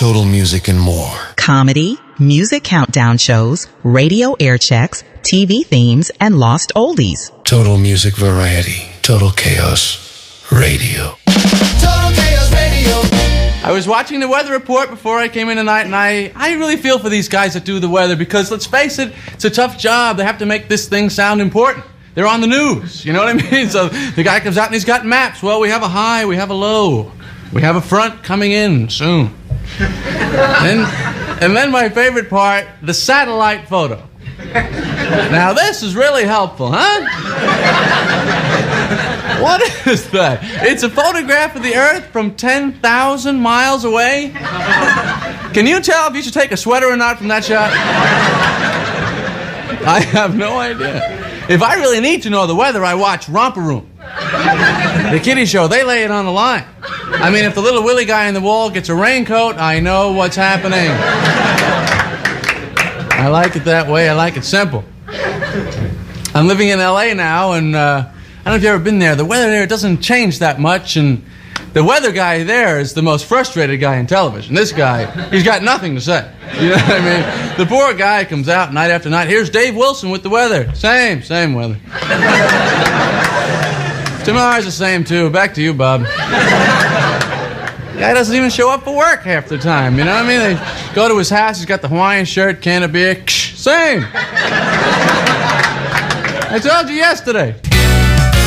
Total Music and more. Comedy, music countdown shows, radio air checks, TV themes, and lost oldies. Total Music Variety. Total Chaos Radio. Total Chaos Radio. I was watching the weather report before I came in tonight, and I really feel for these guys that do the weather, because let's face it, it's a tough job. They have to make this thing sound important. They're on the news, you know what I mean? So the guy comes out and he's got maps. Well, we have a high, we have a low. We have a front coming in soon. And then my favorite part, the satellite photo. Now this is really helpful, huh? What is that? It's a photograph of the Earth from 10,000 miles away. Can you tell if you should take a sweater or not from that shot? I have no idea. If I really need to know the weather, I watch Romper Room. The kiddie show, they lay it on the line. I mean, if the little Willie guy in the wall gets a raincoat, I know what's happening. I like it that way. I like it simple. I'm living in L.A. now, and I don't know if you've ever been there. The weather there doesn't change that much, and the weather guy there is the most frustrated guy in television. This guy, he's got nothing to say. You know what I mean? The poor guy comes out night after night. Here's Dave Wilson with the weather. Same weather. Tomorrow's the same, too. Back to you, Bob. Guy doesn't even show up for work half the time, you know what I mean? They go to his house, he's got the Hawaiian shirt, can of beer. Same. I told you yesterday.